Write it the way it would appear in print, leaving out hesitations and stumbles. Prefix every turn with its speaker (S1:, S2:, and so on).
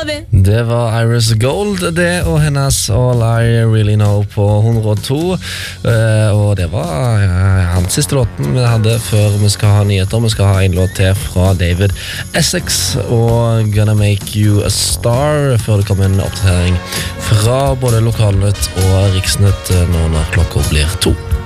S1: det.
S2: Det var Iris Gold, det, og hennes All I Really Know på 102. Og det var hans siste låten vi hadde før vi skal ha nyheter. Vi skal ha en låt til fra David Essex og Gonna Make You a Star, før det kommer en oppdatering fra både Lokalnytt og Riksnytt nå når klokka blir 2.